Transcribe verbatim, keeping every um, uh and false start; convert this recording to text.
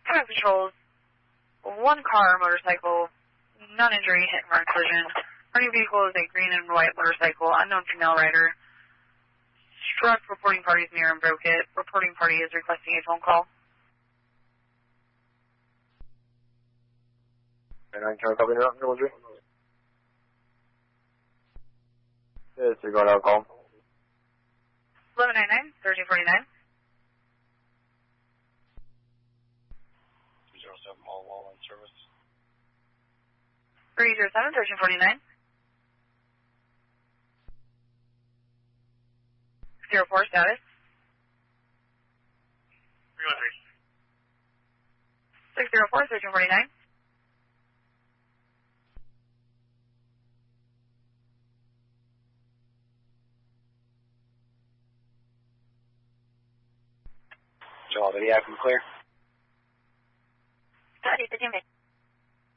Traffic patrols, one car, motorcycle, non-injury, hit and run collision. Running vehicle is a green and white motorcycle, unknown female rider. Struck reporting party's mirror and broke it. Reporting party is requesting a phone call. And I can copy now, Roger. Yes, you're going out call. eleven ninety-nine, thirteen forty-nine. three zero seven, all wall in service. three zero seven, thirteen forty-nine. zero four status. three one three. six zero four, thirteen forty-nine. Joel, did he have him clear? Study the image.